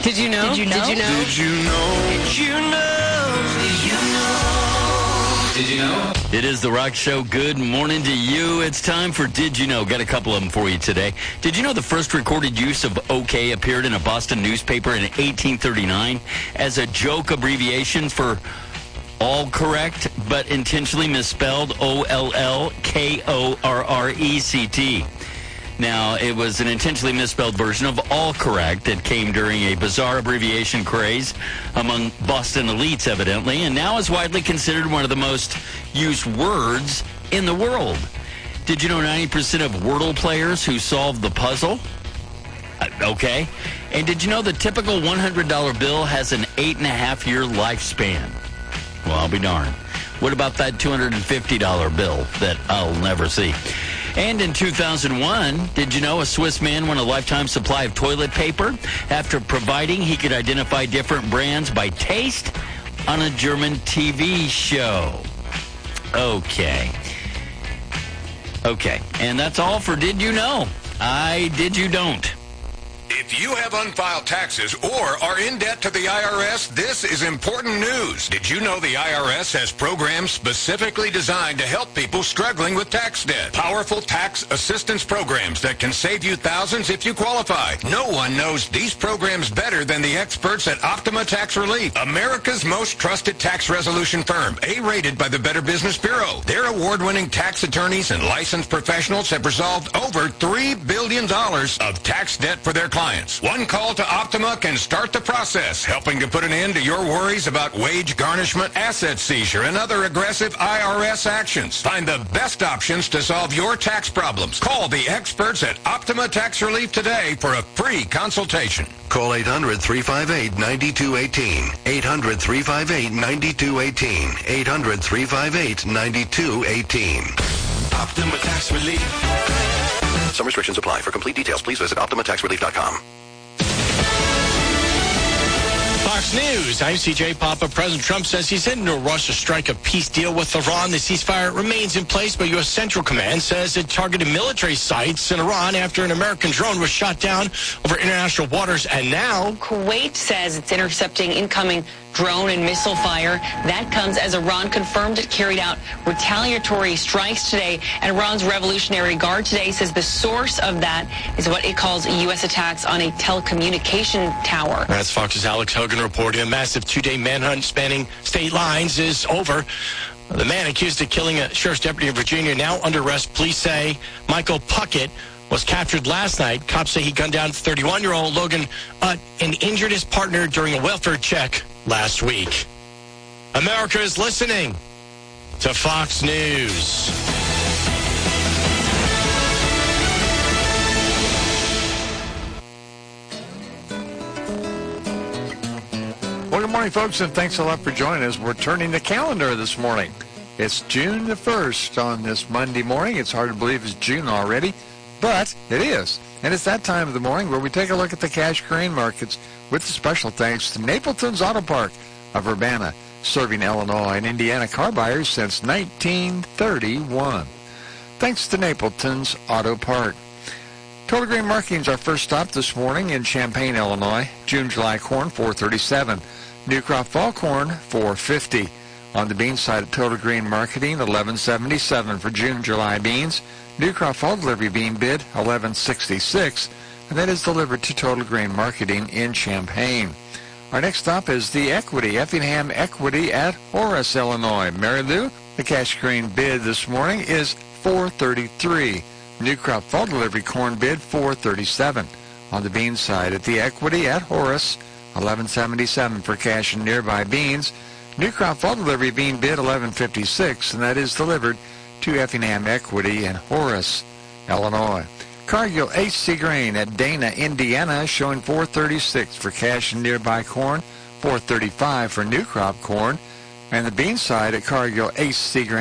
Did you know? Did you know? Did you know? Did you know? Did you know? Did you know? Did you know? It is The Rock Show. Good morning to you. It's time for Did You Know? Got a couple of them for you today. Did you know the first recorded use of OK appeared in a Boston newspaper in 1839 as a joke abbreviation for all correct, but intentionally misspelled OLLKORRECT. Now, it was an intentionally misspelled version of all correct that came during a bizarre abbreviation craze among Boston elites, evidently, and now is widely considered one of the most used words in the world. Did you know 90% of Wordle players who solve the puzzle? Okay. And did you know the typical $100 bill has an 8.5-year lifespan? Well, I'll be darned. What about that $250 bill that I'll never see? And in 2001, did you know a Swiss man won a lifetime supply of toilet paper after providing he could identify different brands by taste on a German TV show? Okay. And that's all for Did You Know? Did You Don't. If you have unfiled taxes or are in debt to the IRS, this is important news. Did you know the IRS has programs specifically designed to help people struggling with tax debt? Powerful tax assistance programs that can save you thousands if you qualify. No one knows these programs better than the experts at Optima Tax Relief, America's most trusted tax resolution firm, A-rated by the Better Business Bureau. Their award-winning tax attorneys and licensed professionals have resolved over $3 billion of tax debt for their clients. One call to Optima can start the process, helping to put an end to your worries about wage garnishment, asset seizure, and other aggressive IRS actions. Find the best options to solve your tax problems. Call the experts at Optima Tax Relief today for a free consultation. Call 800-358-9218. 800-358-9218. 800-358-9218. Optima Tax Relief. Some restrictions apply. For complete details, please visit OptimaTaxRelief.com. Fox News, I'm CJ Papa. President Trump says he's in no rush to strike a peace deal with Iran. The ceasefire remains in place, but U.S. Central Command says it targeted military sites in Iran after an American drone was shot down over international waters. And now Kuwait says it's intercepting incoming drone and missile fire. That comes as Iran confirmed it carried out retaliatory strikes today. And Iran's Revolutionary Guard today says the source of that is what it calls U.S. attacks on a telecommunication tower. That's Fox's Alex Hogan reporting. A massive two-day manhunt spanning state lines is over. The man accused of killing a sheriff's deputy in Virginia now under arrest. Police say Michael Puckett was captured last night. Cops say he gunned down 31-year-old Logan and injured his partner during a welfare check last week. America is listening to Fox News. Well, good morning, folks, and thanks a lot for joining us. We're turning the calendar this morning. It's June the 1st on this Monday morning. It's hard to believe it's June already, but it is. And it's that time of the morning where we take a look at the cash grain markets with the special thanks to Napleton's Auto Park of Urbana, serving Illinois and Indiana car buyers since 1931. Thanks to Napleton's Auto Park. Total Grain Marketing is our first stop this morning in Champaign, Illinois. June-July corn, $4.37. New crop fall corn, $4.50. On the bean side of Total Grain Marketing, $11.77 for June-July beans. New crop fall delivery bean bid, $11.66, and that is delivered to Total Grain Marketing in Champaign. Our next stop is the Equity, Effingham Equity at Horace, Illinois. Mary Lou, the cash grain bid this morning is $4.33. New crop fall delivery corn bid, $4.37. On the bean side at the Equity at Horace, $11.77 for cash and nearby beans. New crop fall delivery bean bid, $11.56, and that is delivered to Effingham Equity in Horace, Illinois. Cargill HC Grain at Dana, Indiana, showing $4.36 for cash and nearby corn, $4.35 for new crop corn, and the bean side at Cargill HC Grain